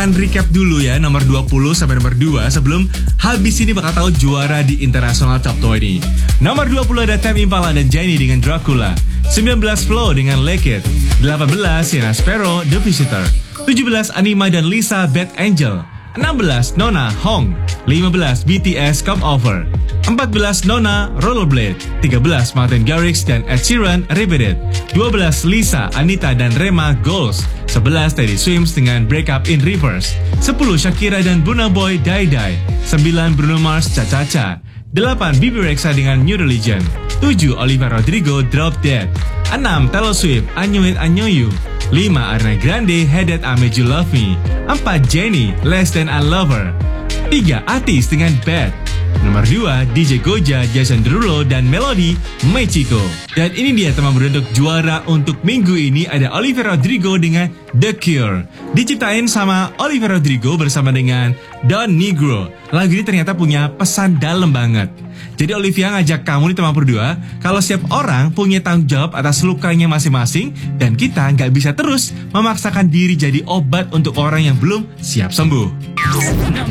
akan recap dulu ya nomor 20 sampai nomor 2 sebelum habis ini bakal tahu juara di International Top 20. Nomor 20 ada Tame Impala dan Jennie dengan Dracula. 19 Flow dengan Like It. 18 Sienna Sparrow The Visitor. 17 Anima dan Lisa Bad Angel. 16 Nona Hong. 15 BTS Come Over. 14 Nona Rollerblade. 13 Martin Garrix dan Ed Sheeran Repeated. 12 Lisa, Anita dan Rema Goals. 11 Teddy Swims dengan Break Up in Reverse. 10 Shakira dan Burna Boy Die Die. 9 Bruno Mars Cha Cha Cha. 8 Bibi Rexha dengan New Religion. 7 Olivia Rodrigo Drop Dead. 6 Taylor Swift I Knew It I Know You. 5 Ariana Grande Had That I Made You Love Me. 4 Jennie Less Than I Love Her. 3 Atis dengan Bad. Nomor 2 DJ Goja, Jason Derulo dan Melody Mexico. Dan ini dia teman beruntuk juara untuk minggu ini ada Olivia Rodrigo dengan The Cure. Diciptain sama Olivia Rodrigo bersama dengan Don Negro. Lagu ini ternyata punya pesan dalam banget. Jadi Olivia ngajak kamu nih teman berdua, kalau setiap orang punya tanggung jawab atas lukanya masing-masing dan kita nggak bisa terus memaksakan diri jadi obat untuk orang yang belum siap sembuh.